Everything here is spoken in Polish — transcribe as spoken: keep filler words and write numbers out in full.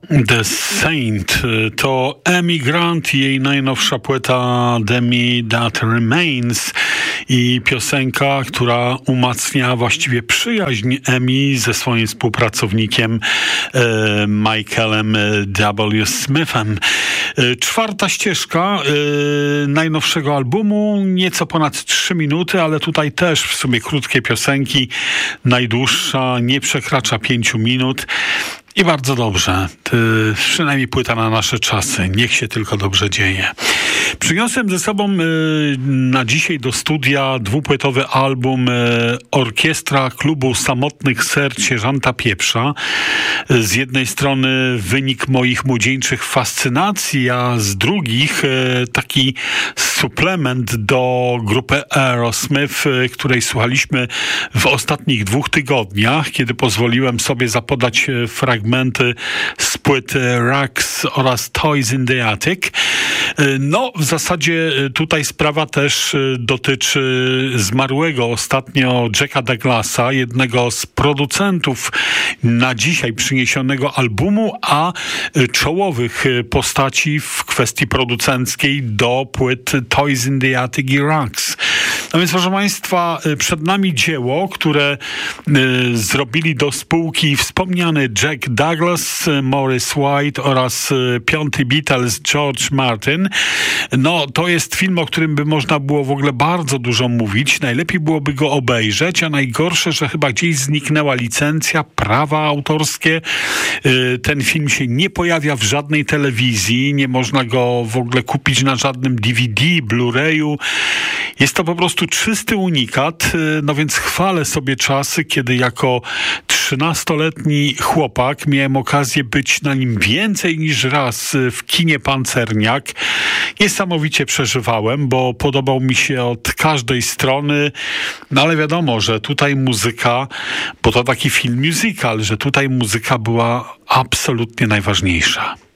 The Saint to Amy Grant i jej najnowsza płyta The Me That Remains i piosenka, która umacnia właściwie przyjaźń Amy ze swoim współpracownikiem e, Michaelem W. Smithem. E, czwarta ścieżka e, najnowszego albumu, nieco ponad trzy minuty, ale tutaj też w sumie krótkie piosenki, najdłuższa nie przekracza pięciu minut. I bardzo dobrze. Ty, przynajmniej płyta na nasze czasy. Niech się tylko dobrze dzieje. Przyniosłem ze sobą y, na dzisiaj do studia dwupłytowy album y, Orkiestra Klubu Samotnych Serc Sierżanta Pieprza. Z jednej strony wynik moich młodzieńczych fascynacji, a z drugich y, taki suplement do grupy Aerosmith, y, której słuchaliśmy w ostatnich dwóch tygodniach, kiedy pozwoliłem sobie zapodać y, fragmenty z płyt Rags oraz Toys in the Attic. No, w zasadzie tutaj sprawa też dotyczy zmarłego ostatnio Jacka Douglasa, jednego z producentów na dzisiaj przyniesionego albumu, a czołowych postaci w kwestii producenckiej do płyt Toys in the Attic i Rags. No więc, proszę Państwa, przed nami dzieło, które y, zrobili do spółki wspomniany Jack Douglas, Maurice White oraz y, piąty Beatles George Martin. No, to jest film, o którym by można było w ogóle bardzo dużo mówić. Najlepiej byłoby go obejrzeć, a najgorsze, że chyba gdzieś zniknęła licencja, prawa autorskie. Y, ten film się nie pojawia w żadnej telewizji, nie można go w ogóle kupić na żadnym D V D, Blu-rayu. Jest to po prostu czysty unikat, no więc chwalę sobie czasy, kiedy jako trzynastoletni chłopak miałem okazję być na nim więcej niż raz w kinie Pancerniak. Niesamowicie przeżywałem, bo podobał mi się od każdej strony, no ale wiadomo, że tutaj muzyka, bo to taki film musical, że tutaj muzyka była absolutnie najważniejsza.